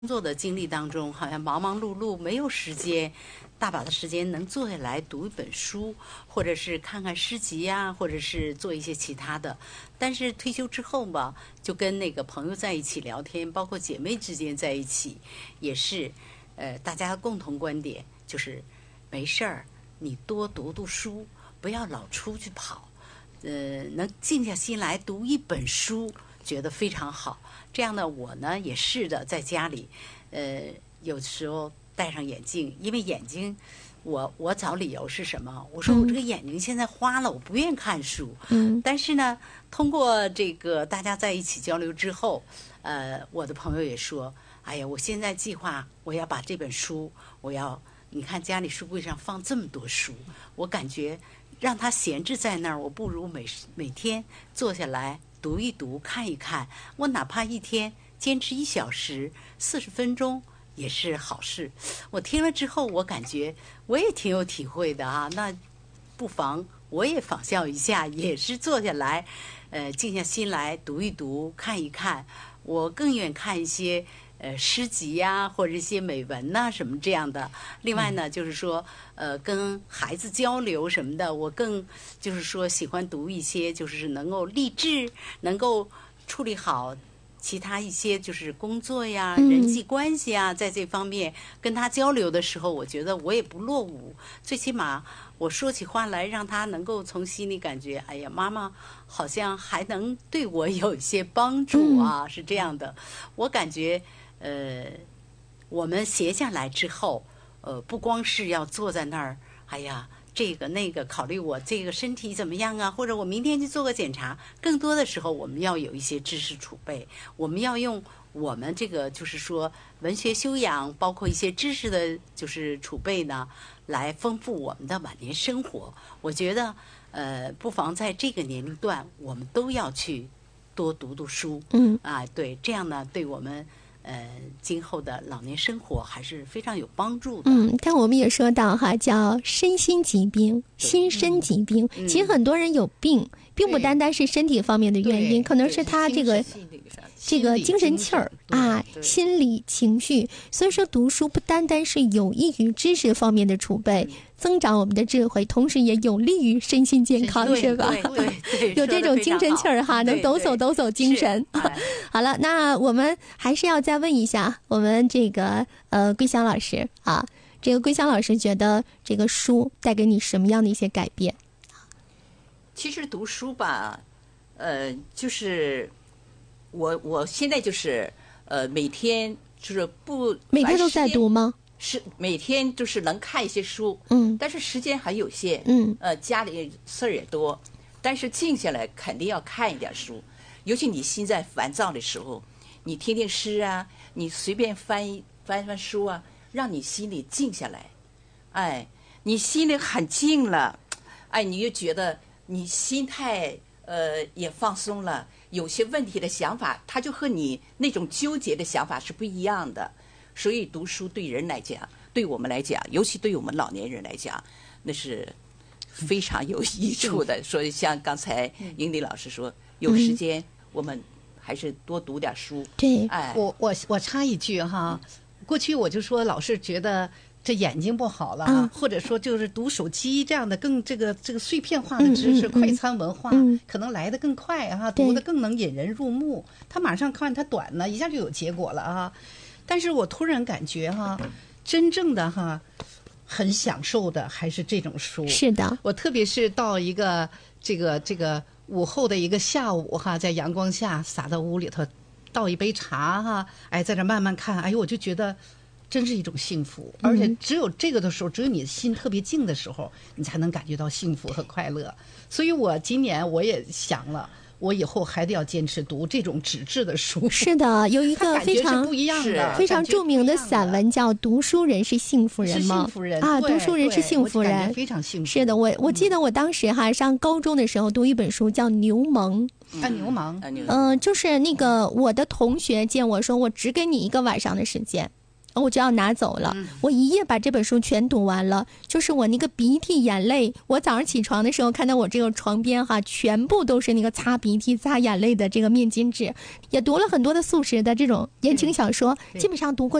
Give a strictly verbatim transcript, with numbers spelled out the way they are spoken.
工作的经历当中，好像忙忙碌碌，没有时间，大把的时间能坐下来读一本书，或者是看看诗集呀、或者是做一些其他的。但是退休之后吧，就跟那个朋友在一起聊天，包括姐妹之间在一起，也是，呃，大家共同观点就是，没事儿，你多读读书，不要老出去跑，呃，能静下心来读一本书，觉得非常好。这样呢，我呢也试着在家里，呃，有时候戴上眼镜，因为眼睛，我我找理由是什么？我说我这个眼睛现在花了，我不愿看书。 嗯。 但是呢，通过这个大家在一起交流之后，呃，我的朋友也说，哎呀，我现在计划我要把这本书，我要你看家里书柜上放这么多书，我感觉让它闲置在那儿，我不如每每天坐下来。读一读，看一看，我哪怕一天坚持一小时、四十分钟也是好事。我听了之后，我感觉我也挺有体会的啊。那不妨我也仿效一下，也是坐下来，呃，静下心来读一读，看一看。我更愿看一些呃诗集呀、啊，或者一些美文呐、啊、什么这样的。另外呢，就是说呃跟孩子交流什么的，我更就是说喜欢读一些就是能够励志，能够处理好其他一些就是工作呀、 嗯、 人际关系啊，在这方面跟他交流的时候，我觉得我也不落伍，最起码我说起话来，让他能够从心里感觉，哎呀，妈妈好像还能对我有一些帮助啊， 嗯、 是这样的。我感觉，呃，我们闲下来之后，呃，不光是要坐在那儿，哎呀。这个那个，考虑我这个身体怎么样啊？或者我明天去做个检查。更多的时候，我们要有一些知识储备，我们要用我们这个就是说文学修养，包括一些知识的，就是储备呢，来丰富我们的晚年生活。我觉得，呃，不妨在这个年龄段，我们都要去多读读书。 嗯啊，对，这样呢，对我们。呃，今后的老年生活还是非常有帮助的。 嗯，但我们也说到哈，叫身心疾病、心身疾病。 嗯、 其实很多人有病，并不单单是身体方面的原因，可能是他这个这个精神气儿啊，心理情绪。所以说，读书不单单是有益于知识方面的储备。嗯，增长我们的智慧，同时也有利于身心健康，是吧？ 对对对， 有这种精神气儿哈，能抖擞抖擞精神。好了，那我们还是要再问一下我们这个呃桂香老师啊，这个桂香老师觉得这个书带给你什么样的一些改变？ 其实读书吧，呃，就是我我现在就是呃每天就是不每天都在读吗？ 是每天就是能看一些书， 嗯， 但是时间很有限， 嗯， 呃，家里事儿也多，但是静下来肯定要看一点书，尤其你心在烦躁的时候，你听听诗啊，你随便翻一翻翻书啊，让你心里静下来，哎，你心里很静了，哎，你就觉得你心态呃也放松了，有些问题的想法，它就和你那种纠结的想法是不一样的。所以读书对人来讲，对我们来讲，尤其对我们老年人来讲，那是非常有益处的。所以像刚才英丽老师说，有时间我们还是多读点书。 对， 哎， 我我我插一句哈，过去我就说老是觉得这眼睛不好了， 嗯、 或者说就是读手机这样的更这个这个碎片化的知识、 嗯嗯嗯、 快餐文化、 嗯、 可能来得更快啊，读得更能引人入目。他马上看它短呢，一下就有结果了啊。但是我突然感觉哈，真正的哈，很享受的还是这种书。 是的， 我特别是到一个这个这个午后的一个下午哈，在阳光下洒到屋里头，倒一杯茶哈，哎，在这慢慢看，哎呦，我就觉得真是一种幸福。而且只有这个的时候，只有你心特别静的时候，你才能感觉到幸福和快乐。所以我今年我也想了。我以后还得要坚持读这种纸质的书。 是的，有一个非常不一样的、 非常著名的散文叫《读书人是幸福人》吗？ 幸福人啊，读书人是幸福人， 非常幸福。 是的，我我记得我当时哈上高中的时候读一本书叫《牛虻》。 啊，牛虻， 嗯、呃，就是那个我的同学见我说，我只给你一个晚上的时间。 我就要拿走了。 嗯、 我一夜把这本书全读完了，就是我那个鼻涕眼泪，我早上起床的时候看到我这个床边哈，全部都是那个擦鼻涕擦眼泪的这个面巾纸。也读了很多的素食的这种言情小说，基本上读过